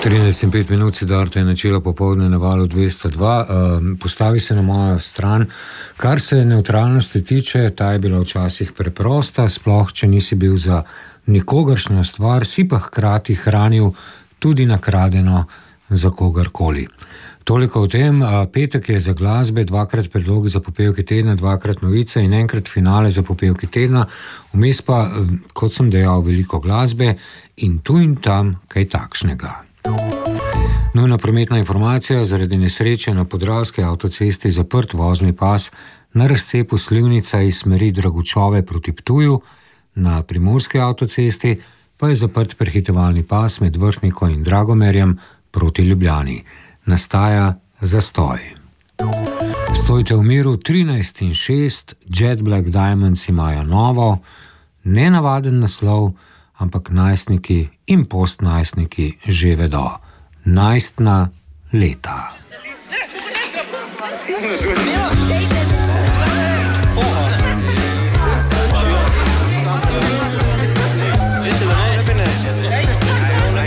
13:05 Siddharta je načela popoldne na valu 202. Postavi se na mojo stran. Kar se nevtralnosti tiče, ta je bila včasih preprosta, sploh če nisi bil za nikogaršnjo stvar, si pa hkrati hranil tudi nakradeno za kogarkoli. Toliko o tem. Petek je za glasbe, dvakrat predlogi za popevke tedna, dvakrat novice in enkrat finale za popevke tedna. Vmes pa, kot sem dejal, veliko glasbe in tu in tam kaj takšnega. Nujna prometna informacija: zaradi nesreče na Podravski avtocesti zaprt vozni pas na razcepu Slivnica iz smeri Dragučove proti Ptuju, na Primorski avtocesti pa je zaprt prehitevalni pas med Vrhniko in Dragomerjem proti Ljubljani. Nastaja zastoj. Stojte v miru. 13:06, Jet Black Diamonds imajo novo, nenavaden naslov, ampak najstniki in postnajstniki že vedo. Najstna leta.